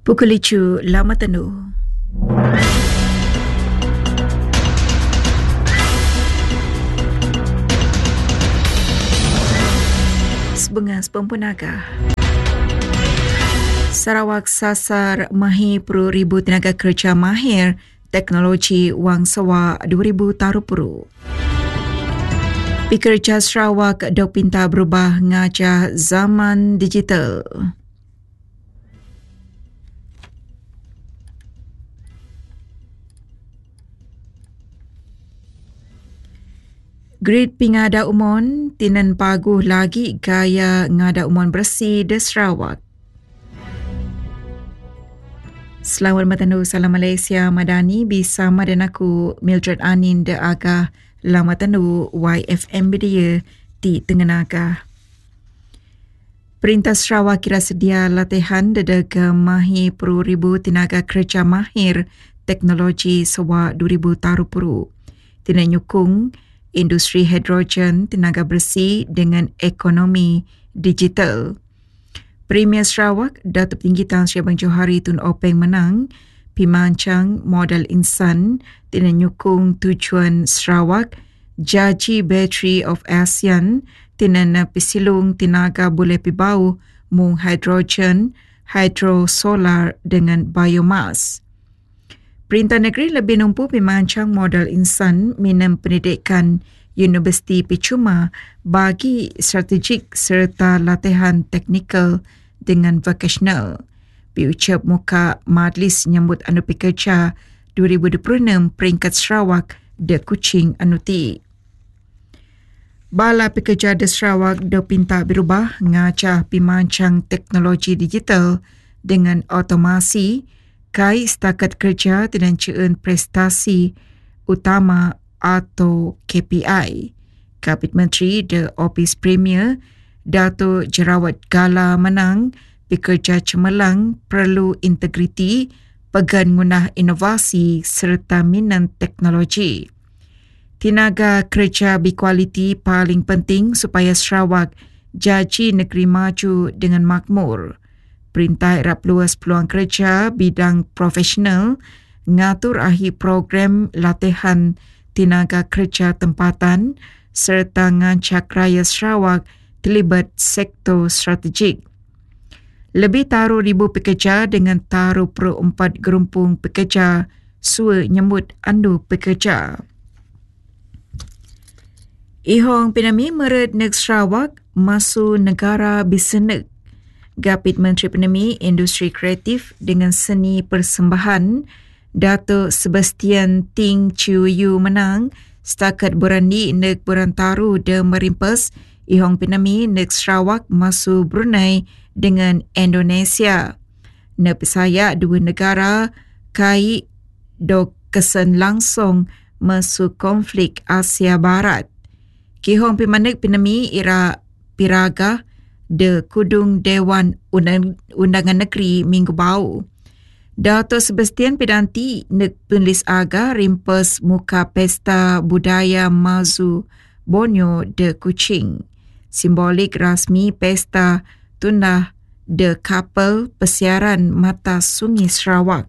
Pukulicu Lama Tenu. Sebengas Pempunaga. Sarawak sasar mahir 10,000 tenaga kerja mahir teknologi wang sewa 2,000 taru-puru. Pekerja Sarawak dok pinta berubah ngajah zaman digital. Grid pingada umon tinan paguh lagi gaya ngada umon bersih di Sarawak. Selamat bertemu salam Malaysia Madani bersama dengan aku Mildred Anin de Agah lama tenu YFM Media di Tengganaga. Perintah Sarawak kira sedia latihan dedega mahir 10,000 tenaga kerja mahir teknologi sewa 2,000 taru-puru. Tina nyukung industri hidrogen tenaga bersih dengan ekonomi digital. Premier Sarawak Datuk Tinggi Tan Sri Abang Johari Tun Openg menang pimancang modal insan dengan nyukung tujuan Sarawak jaji bateri of ASEAN dengan pisilung tenaga boleh pibau mung hidrogen, hydrosolar dengan biomas. Perintah negeri lebih nampu pimancang modal insan minum pendidikan Universiti Percuma bagi strategik serta latihan teknikal dengan vocational. Diucap muka majlis nyambut anu pekerja 2026 peringkat Sarawak de Kuching anuti. Bala pekerja de Sarawak de pinta berubah ngajah pimancang teknologi digital dengan otomasi kai setakat kerja dengan ceun prestasi utama atau KPI. Kabit Menteri de Office Premier Dato' Jerawat Gala menang pekerja cemerlang perlu integriti, pegan ngunah inovasi serta minat teknologi. Tenaga kerja berkualiti paling penting supaya Sarawak jaji negeri maju dengan makmur. Perintah erap luas peluang kerja bidang profesional, ngatur akhir program latihan tenaga kerja tempatan serta ngancak raya Sarawak terlibat sektor strategik. Lebih taruh 1,000 pekerja dengan taruh 4 gerumpung pekerja sua nyambut andu pekerja. Ihong Penami meret nek Sarawak masuk negara bisnek. Gapit Menteri Penami Industri Kreatif dengan Seni Persembahan Dato' Sebastian Ting Chiu Yu menang setakat berani nek berantaru de merimpas Ihong Penami nek Sarawak masuk Brunei dengan Indonesia. Nek saya dua negara kai dok kesan langsung masuk konflik Asia Barat. Kihong Pimanek Penami ira piraga de Kudung Dewan Undangan Negeri minggu bau. Dato' Sebastian pedanti nek penulis aga rimpas muka pesta budaya Mazu Borneo de Kuching. Simbolik rasmi pesta tundah de kapal pesiaran mata sungai Sarawak.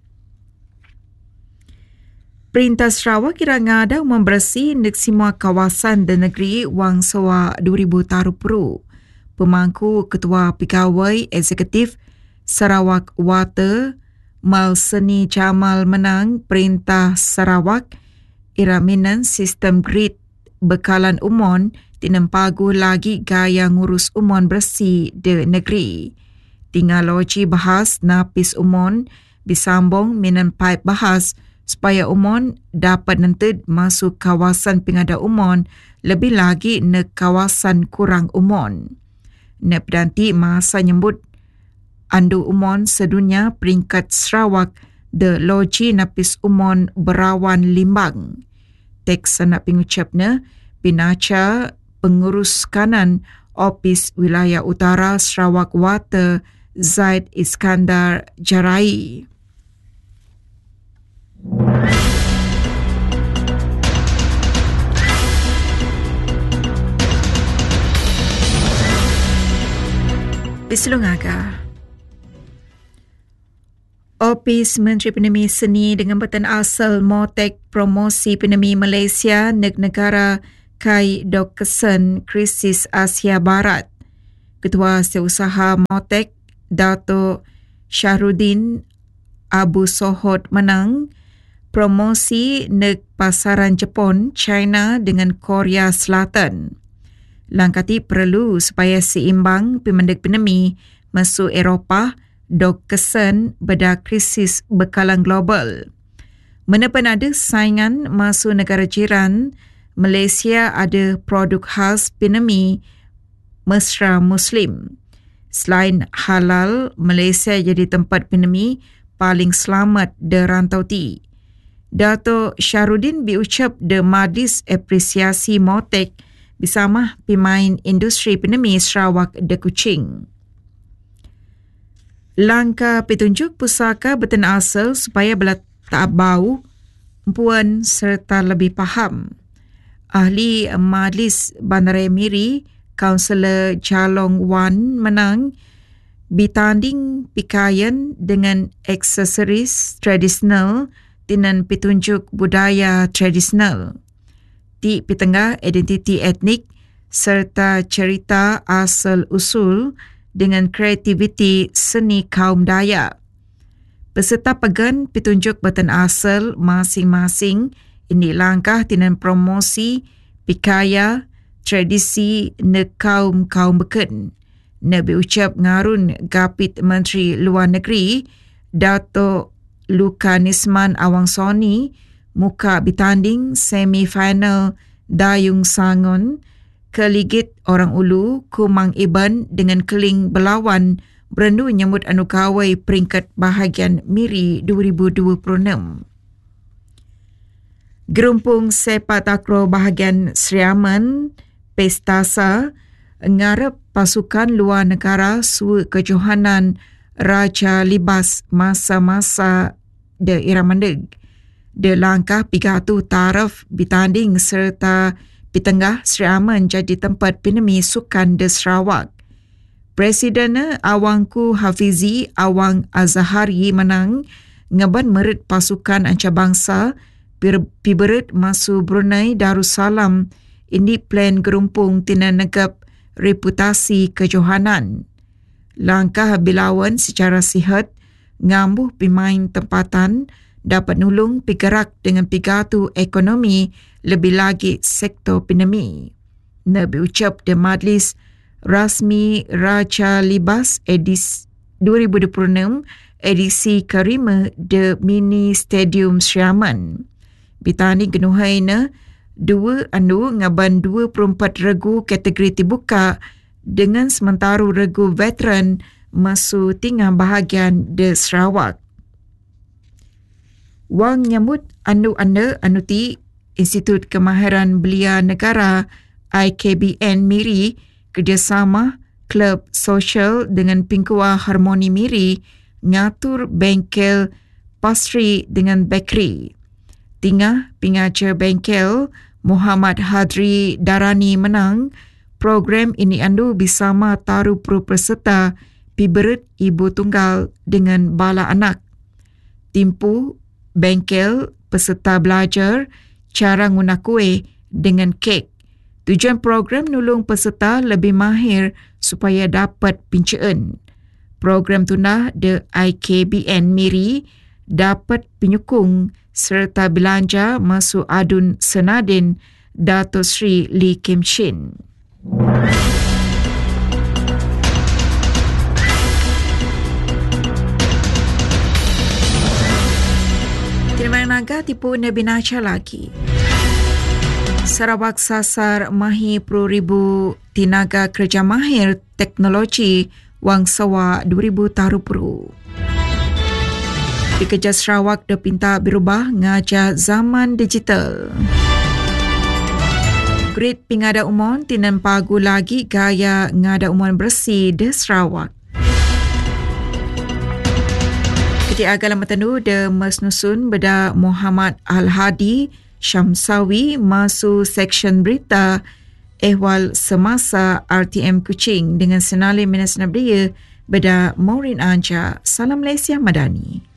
Perintah Sarawak kira ngada membersih nek semua kawasan dan negeri wang sewa 2,000 taru-puru. Pemangku Ketua Pegawai Eksekutif Sarawak Water Mal Seni Jamal menang perintah Sarawak iraminan sistem grid bekalan umon tinempagu lagi gaya ngurus umon bersih di negeri. Tinggal loji bahas napis umon disambung minan pipe bahas supaya umon dapat nanti masuk kawasan pengada umon lebih lagi ne kawasan kurang umon. Nek pedanti masa nyambut andu umon sedunia peringkat Sarawak de loji napis umon berawan limbang. Teks anak pengucapnya Pinaca Pengurus Kanan Opis Wilayah Utara Sarawak Water Zaid Iskandar Jarai. Bislungaga. Opis Menteri Penemi Seni dengan Batan Asal Motek Promosi Penemi Malaysia negara Kai Dokesen Krisis Asia Barat. Ketua Setiausaha Motek Dato' Syahrudin Abu Sohod menang promosi neg pasaran Jepun, China dengan Korea Selatan. Langkah ti perlu supaya seimbang pemendek penemi masuk Eropah dok kesan beda krisis bekalan global. Menepan ada saingan masuk negara jiran, Malaysia ada produk khas penemi mesra Muslim. Selain halal, Malaysia jadi tempat penemi paling selamat de rantau ti. Dato' Syahrudin diucap de Majlis Apresiasi Motek bersama pemain industri penemi Sarawak de Kuching. Langkah petunjuk pusaka Batan Asal supaya bela tak bau, puan serta lebih faham. Ahli Majlis Bandaraya Miri, Kaunselor Jalong Wan menang bertanding pakaian dengan aksesoris tradisional dengan petunjuk budaya tradisional. Di petengah identiti etnik serta cerita asal usul dengan kreativiti seni kaum Dayak. Peserta pegan petunjuk Batan Asal masing-masing ini langkah dengan promosi pikaya tradisi ne kaum beken. Nabi ucap ngarun Gapit Menteri Luar Negeri Dato' Lukanisman Awangsoni muka bertanding semi-final Dayung Sangon Keligit Orang Ulu Kumang Iban dengan keling berlawan berendu nyambut anukawai peringkat bahagian Miri 2026. Gerumpung sepak takraw bahagian Seriaman Pestasa ngarep pasukan luar negara su kejohanan Raja Libas masa-masa de Iramandeg. De langkah pigatu taraf bertanding serta Pitengah Sri Aman jadi tempat penemi sukan de Sarawak. Presiden Awangku Hafizi Awang Azahari menang ngeban merit pasukan ancarbangsa piberit masuk Brunei Darussalam ini plan gerumpung tina negap reputasi kejohanan. Langkah bilawan secara sihat ngambuh pemain tempatan dapat nulung pigerak dengan pigatu ekonomi lebih lagi sektor penemi. Nabi ucap de Majlis Rasmi Raja Libas edisi 2026 edisi Karima de Mini Stadium Seriaman. Bitani genuhaina dua ngaban 24 regu kategori terbuka dengan sementara regu veteran masuk tinggal bahagian de Sarawak. Wang nyambut anuti Institut Kemahiran Belia Negara IKBN Miri kerjasama Klub Sosial dengan Pingkua Harmoni Miri ngatur bengkel pastry dengan bakery. Tingah pengajar bengkel Muhammad Hadri Darani menang program ini andu bersama taru pro peserta piberit ibu tunggal dengan bala anak. Timpu bengkel peserta belajar cara guna kuih dengan kek. Tujuan program nulung peserta lebih mahir supaya dapat pincaan. Program tunah de IKBN Miri dapat penyokong serta belanja masuk adun senadin Dato' Sri Lee Kim Shin. Kini naga tipu Nabi Nacha lagi. Sarawak sasar Mahi Pro Ribu Tenaga Kerja Mahir Teknologi Wang Sawa 2000 Tarupuru. Pekerja Sarawak dah pinta berubah ngajar zaman digital. Grid pingada umon tinan pagu lagi gaya ngada umon bersih di Sarawak. Ketika agak lama tendu de mesnusun beda Muhammad Al-Hadi Syamsawi masuk seksyen berita ehwal semasa RTM Kuching dengan senali minasna beria beda Maureen Anja. Salam Malaysia Madani.